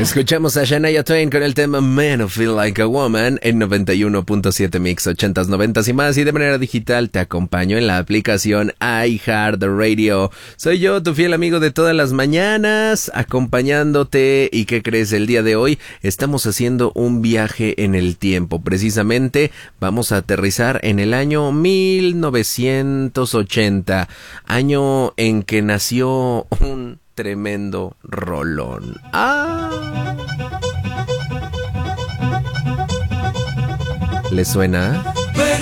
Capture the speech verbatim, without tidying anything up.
Escuchamos a Shania Twain con el tema Man Who Feel Like a Woman en noventa y uno punto siete Mix, ochentas, noventas y más. Y de manera digital te acompaño en la aplicación iHeartRadio. Soy yo, tu fiel amigo de todas las mañanas, acompañándote. ¿Y qué crees? El día de hoy estamos haciendo un viaje en el tiempo. Precisamente vamos a aterrizar en el año mil novecientos ochenta, año en que nació un tremendo rolón. ¡Ah! ¿Le suena? When